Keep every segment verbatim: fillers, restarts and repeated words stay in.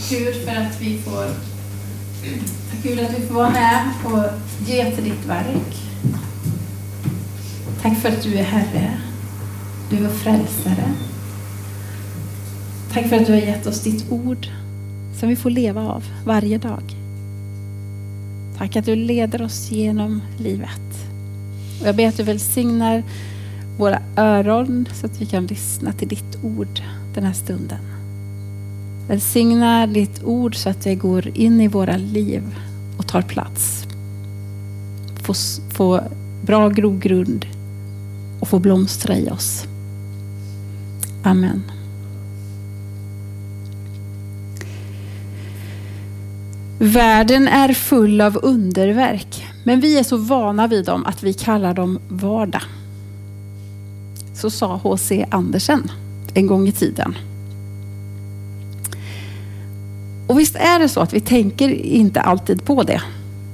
Gud för att vi får tack Gud att vi får vara med och ge till ditt verk. Tack för att du är Herre. Du är frälsare. Tack för att du har gett oss ditt ord som vi får leva av varje dag. Tack att du leder oss genom livet. Och jag ber att du välsignar våra öron så att vi kan lyssna till ditt ord den här stunden. Välsigna ditt ord så att det går in i våra liv och tar plats. Få, få bra grogrund och få blomstra i oss. Amen. Världen är full av underverk, men vi är så vana vid dem att vi kallar dem vardag. Så sa H C Andersen en gång i tiden. Och visst är det så att vi tänker inte alltid på det.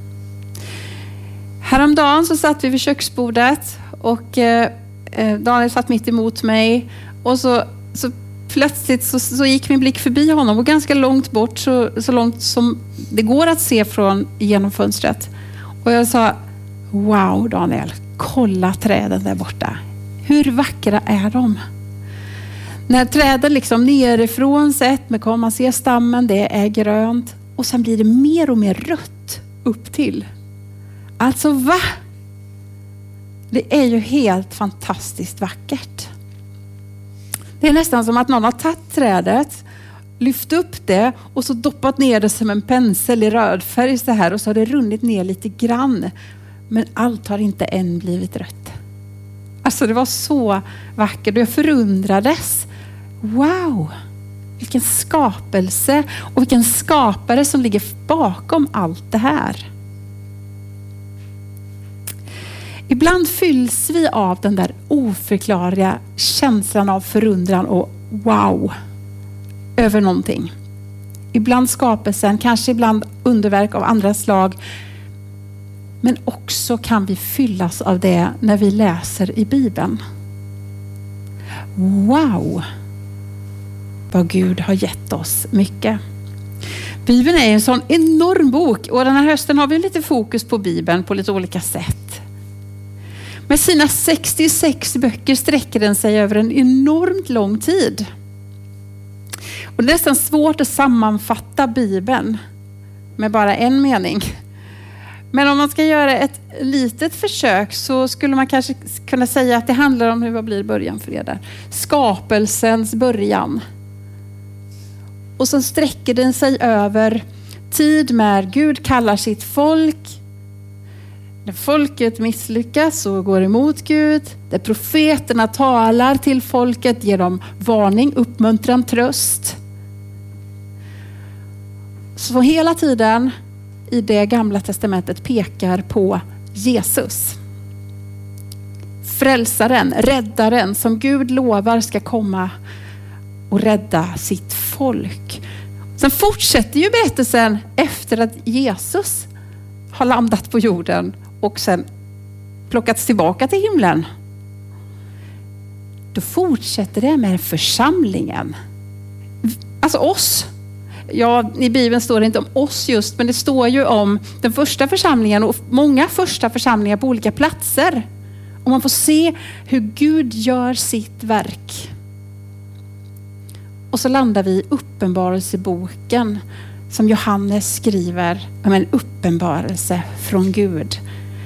Häromdagen så satt vi vid köksbordet och eh, Daniel satt mitt emot mig och så, så plötsligt så, så gick min blick förbi honom och ganska långt bort, så, så långt som det går att se från genom fönstret. Och jag sa, wow Daniel, kolla träden där borta. Hur vackra är de? När träden liksom nerifrån sett, med kan man se stammen, det är grönt. Och sen blir det mer och mer rött upp till. Alltså va? Det är ju helt fantastiskt vackert. Det är nästan som att någon har tagit trädet, lyft upp det och så doppat ner det som en pensel i röd färg så här. Och så har det runnit ner lite grann. Men allt har inte än blivit rött. Alltså det var så vackert och jag förundrades. Wow, vilken skapelse och vilken skapare som ligger bakom allt det här. Ibland fylls vi av den där oförklarliga känslan av förundran och wow över någonting. Ibland skapelsen, kanske ibland underverk av andra slag. Men också kan vi fyllas av det när vi läser i Bibeln. Wow! Vad Gud har gett oss mycket. Bibeln är en sån enorm bok och den här hösten har vi lite fokus på Bibeln på lite olika sätt. Med sina sextiosex böcker sträcker den sig över en enormt lång tid. Och det är nästan svårt att sammanfatta Bibeln med bara en mening. Men om man ska göra ett litet försök så skulle man kanske kunna säga att det handlar om, hur vad blir början för er där? Skapelsens början. Och sen sträcker den sig över tid med Gud kallar sitt folk. När folket misslyckas och går emot Gud. Där profeterna talar till folket, ger dem varning, uppmuntran, tröst. Så hela tiden i det gamla testamentet pekar på Jesus. Frälsaren, räddaren som Gud lovar ska komma och rädda sitt folk. Sen fortsätter ju berättelsen efter att Jesus har landat på jorden och sen plockats tillbaka till himlen. Då fortsätter det med församlingen. Alltså oss. Ja, i Bibeln står det inte om oss just, men det står ju om den första församlingen och många första församlingar på olika platser. Och man får se hur Gud gör sitt verk. Och så landar vi i uppenbarelseboken som Johannes skriver om en uppenbarelse från Gud.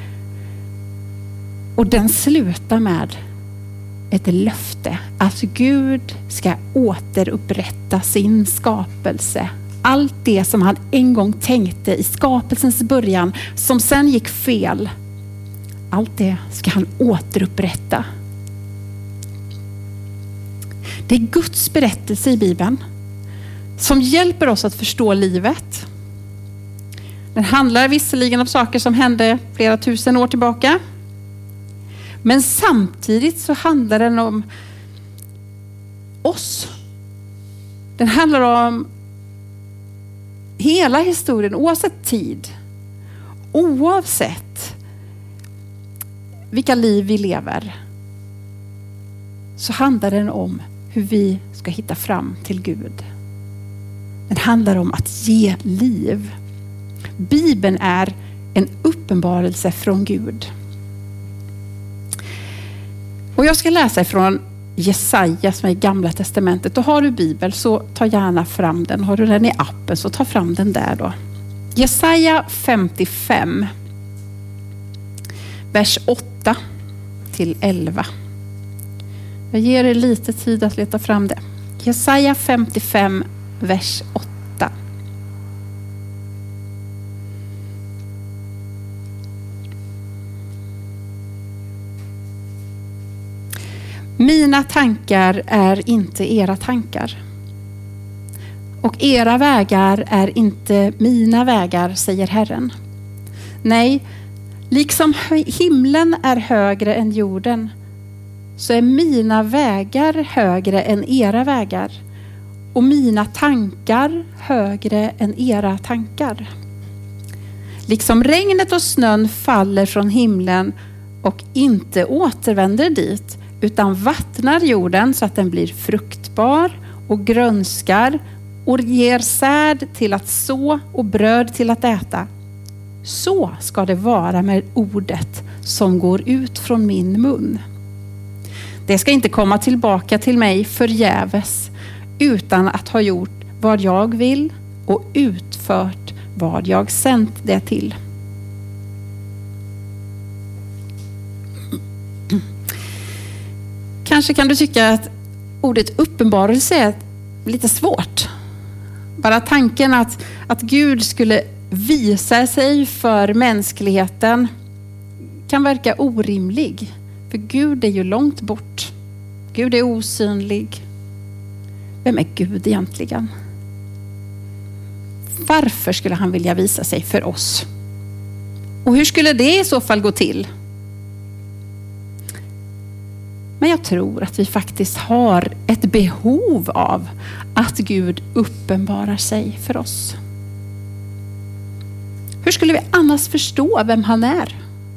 Och den slutar med ett löfte att Gud ska återupprätta sin skapelse. Allt det som han en gång tänkte i skapelsens början som sen gick fel. Allt det ska han återupprätta. Det är Guds berättelse i Bibeln som hjälper oss att förstå livet. Den handlar visserligen om saker som hände flera tusen år tillbaka. Men samtidigt så handlar den om oss. Den handlar om hela historien, oavsett tid. Oavsett vilka liv vi lever. Så handlar den om hur vi ska hitta fram till Gud. Den handlar om att ge liv. Bibeln är en uppenbarelse från Gud. Och jag ska läsa ifrån Jesaja som är i Gamla testamentet. Och har du Bibel så ta gärna fram den. Har du den i appen så ta fram den där då. Jesaja femtiofem. Vers åtta till elva. Jag ger er lite tid att leta fram det. Jesaja femtiofem, vers åtta. Mina tankar är inte era tankar. Och era vägar är inte mina vägar, säger Herren. Nej, liksom himlen är högre än jorden, så är mina vägar högre än era vägar. Och mina tankar högre än era tankar. Liksom regnet och snön faller från himlen och inte återvänder dit, utan vattnar jorden så att den blir fruktbar och grönskar och ger säd till att så och bröd till att äta. Så ska det vara med ordet som går ut från min mun. Det ska inte komma tillbaka till mig förgäves, utan att ha gjort vad jag vill och utfört vad jag sänt det till. Kanske kan du tycka att ordet uppenbarelse är lite svårt. Bara tanken att, att Gud skulle visa sig för mänskligheten kan verka orimlig. För Gud är ju långt bort. Gud är osynlig. Vem är Gud egentligen? Varför skulle han vilja visa sig för oss? Och hur skulle det i så fall gå till? Men jag tror att vi faktiskt har ett behov av att Gud uppenbarar sig för oss. Hur skulle vi annars förstå vem han är?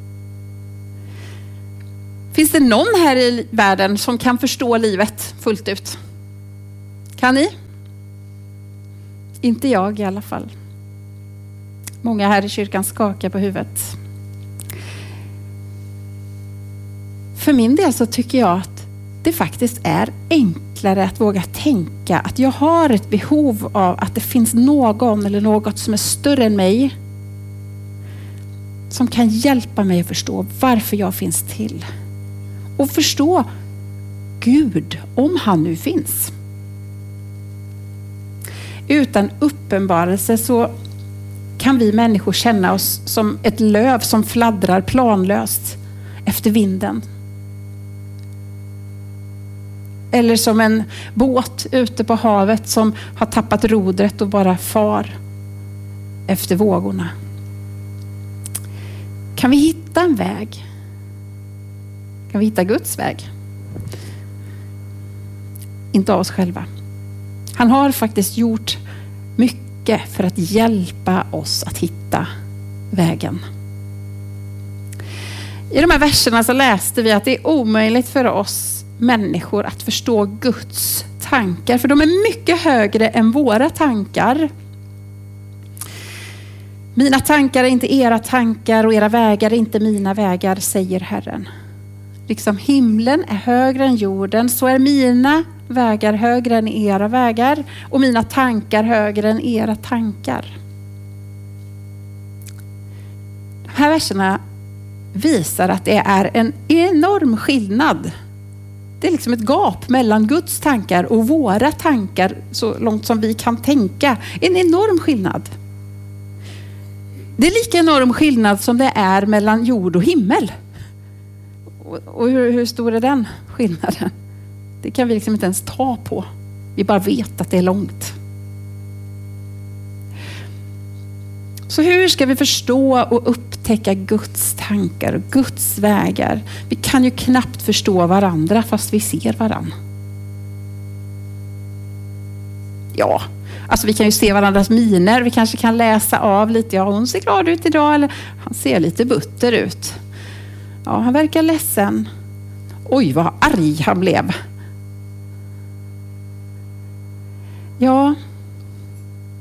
Finns det någon här i världen som kan förstå livet fullt ut? Kan ni? Inte jag i alla fall. Många här i kyrkan skakar på huvudet. För min del så tycker jag att det faktiskt är enklare att våga tänka att jag har ett behov av att det finns någon eller något som är större än mig, som kan hjälpa mig att förstå varför jag finns till. Och förstå Gud, om han nu finns. Utan uppenbarelse så kan vi människor känna oss som ett löv som fladdrar planlöst efter vinden. Eller som en båt ute på havet som har tappat rodret och bara far efter vågorna. Kan vi hitta en väg? Kan vi hitta Guds väg? Inte av oss själva. Han har faktiskt gjort mycket för att hjälpa oss att hitta vägen. I de här verserna så läste vi att det är omöjligt för oss människor att förstå Guds tankar. För de är mycket högre än våra tankar. Mina tankar är inte era tankar och era vägar är inte mina vägar, säger Herren. Liksom himlen är högre än jorden, så är mina vägar högre än era vägar och mina tankar högre än era tankar. De här verserna visar att det är en enorm skillnad. Det är liksom ett gap mellan Guds tankar och våra tankar så långt som vi kan tänka. En enorm skillnad. Det är lika enorm skillnad som det är mellan jord och himmel. Och hur, hur stor är den skillnaden? Det kan vi liksom inte ens ta på. Vi bara vet att det är långt. Så hur ska vi förstå och upptäcka Guds tankar och Guds vägar? Vi kan ju knappt förstå varandra fast vi ser varandra. Ja, alltså vi kan ju se varandras miner. Vi kanske kan läsa av lite. Ja, hon ser glad ut idag. Eller han ser lite butter ut. Ja, han verkar ledsen. Oj, vad arg han blev. Ja,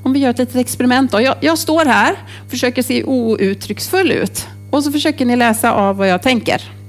om vi gör ett litet experiment då. Jag, jag står här och försöker se outtrycksfull ut. Och så försöker ni läsa av vad jag tänker.